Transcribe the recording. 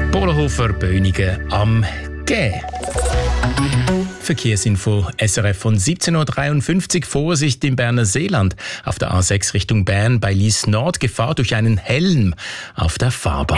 Polenhofer, Bönigen am G. Verkehrsinfo SRF von 17.53 Uhr. Vorsicht im Berner Seeland. Auf der A6 Richtung Bern bei Lies Nord Gefahr durch einen Helm auf der Fahrbahn.